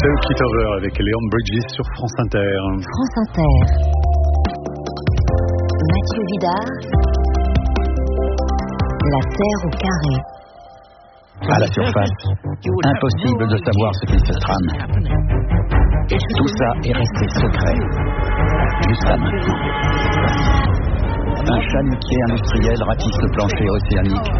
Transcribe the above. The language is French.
Talk It Over avec Léon Bridges sur France Inter. France Inter. Mathieu Vidard. La Terre au carré. À la surface, impossible de savoir ce qu'il se trame. Tout ça est resté secret, jusqu'à maintenant. Un chalutier industriel ratisse le plancher océanique